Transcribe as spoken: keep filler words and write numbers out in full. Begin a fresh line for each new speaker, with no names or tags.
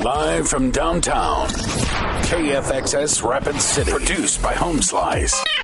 Live from downtown, K F X S Rapid City. Produced by Home Slice.